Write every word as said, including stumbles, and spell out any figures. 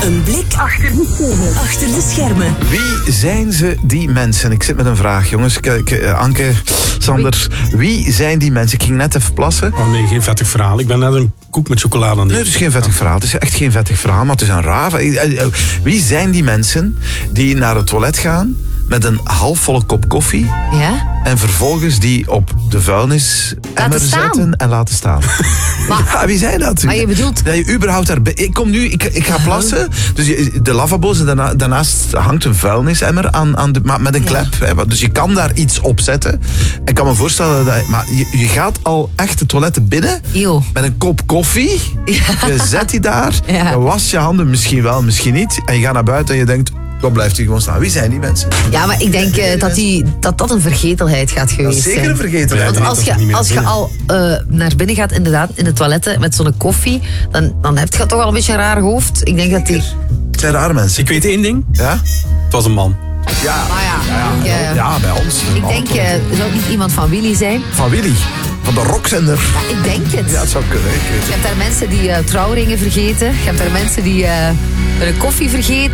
Een blik achter de schermen. Achter de schermen. Wie zijn ze, die mensen? Ik zit met een vraag, jongens. Kijk, uh, Anke, Sander. Wie zijn die mensen? Ik ging net even plassen. Oh nee, geen vettig verhaal. Ik ben net een koek met chocolade aan Nee, het is geen vettig verhaal. Het is echt geen vettig verhaal, maar het is een raar. Wie zijn die mensen die naar het toilet gaan met een halfvolle kop koffie Ja? en vervolgens die op de vuilnisemmer zetten en laten staan? Maar, Ja, wie zijn dat? maar je bedoelt... Dat je überhaupt daar... Ik kom nu, ik, ik ga plassen. Dus je, de lavabo's en daarna, daarnaast hangt een vuilnisemmer aan, aan de, maar met een klep. Ja. Hè, dus je kan daar iets op zetten. Ik kan me voorstellen dat... Maar je, je gaat al echt de toiletten binnen Eeuw. met een kop koffie. Ja. Je zet die daar. Ja. Je wast je handen misschien wel, misschien niet. En je gaat naar buiten en je denkt... Dan blijft hij gewoon staan. Wie zijn die mensen? Ja, maar ik denk uh, dat, die, dat dat een vergetelheid gaat Dat geweest is zeker zijn. een vergetelheid. Want Ja, als dat is niet je, meer als je binnen. al uh, naar binnen gaat, inderdaad, in de toiletten met zo'n koffie, dan, dan heb je toch al een beetje een raar hoofd. Ik denk dat die... Het zijn rare mensen. Ik weet één ding. Ja? Het was een man. Ja. Maar ja, Ja, ik, uh, ja, bij ons. ik denk, uh, zou het niet iemand van Willy zijn? Van Willy. Van de rockzender. Ja, ik denk het. Ja, het zou kunnen. Ik weet het. Je hebt daar mensen die uh, trouwringen vergeten. Je hebt daar mensen die uh, hun koffie vergeten.